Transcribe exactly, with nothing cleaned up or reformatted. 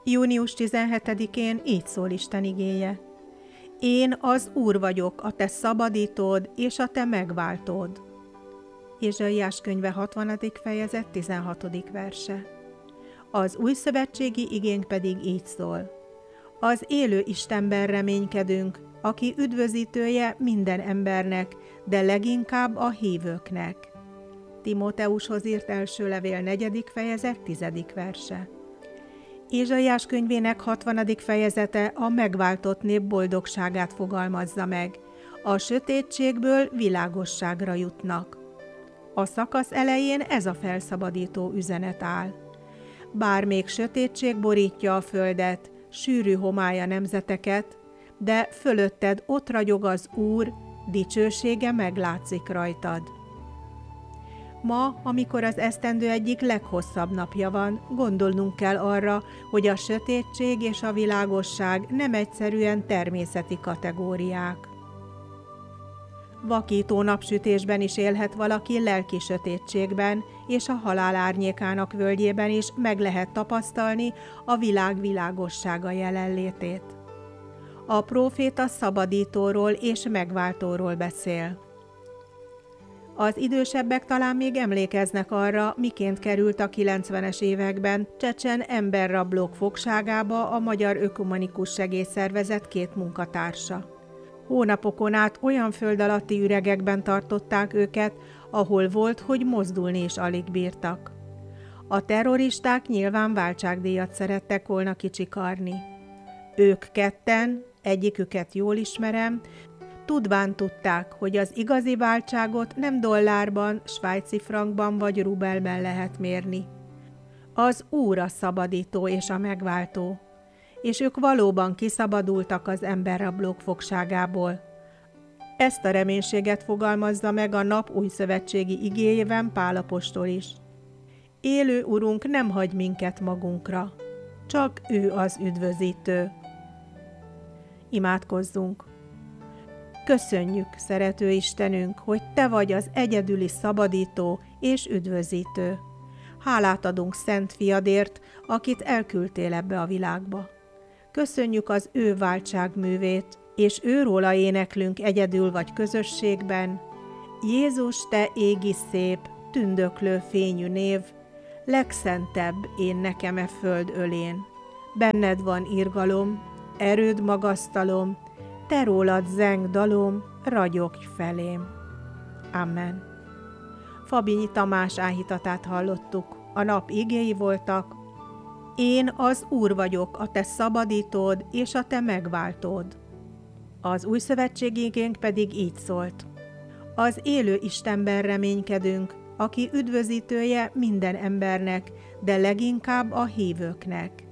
Június tizenhetedikén így szól Isten igéje. Én az Úr vagyok, a te szabadítód és a te megváltód. Ézsaiás könyve hatvanadik fejezet tizenhatodik verse. Az új szövetségi igénk pedig így szól. Az élő Istenben reménykedünk, aki üdvözítője minden embernek, de leginkább a hívőknek. Timóteushoz írt első levél negyedik fejezet tizedik verse. Ézsaiás könyvének hatvanadik fejezete a megváltott nép boldogságát fogalmazza meg. A sötétségből világosságra jutnak. A szakasz elején ez a felszabadító üzenet áll. Bár még sötétség borítja a földet, sűrű homály a nemzeteket, de fölötted ott ragyog az Úr, dicsősége meglátszik rajtad. Ma, amikor az esztendő egyik leghosszabb napja van, gondolnunk kell arra, hogy a sötétség és a világosság nem egyszerűen természeti kategóriák. Vakító napsütésben is élhet valaki lelki sötétségben, és a halál árnyékának völgyében is meg lehet tapasztalni a világ világossága jelenlétét. A próféta szabadítóról és megváltóról beszél. Az idősebbek talán még emlékeznek arra, miként került a kilencvenes években csecsen emberrablók fogságába a Magyar Ökumenikus Segélyszervezet két munkatársa. Hónapokon át olyan föld alatti üregekben tartották őket, ahol volt, hogy mozdulni is alig bírtak. A terroristák nyilván váltságdíjat szerettek volna kicsikarni. Ők ketten, egyiküket jól ismerem, tudván tudták, hogy az igazi váltságot nem dollárban, svájci frankban vagy rubelben lehet mérni. Az Úr a szabadító és a megváltó, és ők valóban kiszabadultak az emberrablók fogságából. Ezt a reménységet fogalmazza meg a nap újszövetségi igéjében Pál apostol is. Élő Urunk nem hagy minket magunkra, csak ő az üdvözítő. Imádkozzunk! Köszönjük, szerető Istenünk, hogy te vagy az egyedüli szabadító és üdvözítő. Hálát adunk Szent Fiadért, akit elküldtél ebbe a világba. Köszönjük az ő váltságművét, és őróla éneklünk egyedül vagy közösségben. Jézus, te égi szép, tündöklő fényű név, legszentebb én nekem e föld ölén. Benned van irgalom, erőd magasztalom, te rólad zeng dalom, ragyogj felém. Amen. Fabinyi Tamás áhítatát hallottuk, a nap igéi voltak. Én az Úr vagyok, a te szabadítód és a te megváltód. Az új szövetségi igénk pedig így szólt. Az élő Istenben reménykedünk, aki üdvözítője minden embernek, de leginkább a hívőknek.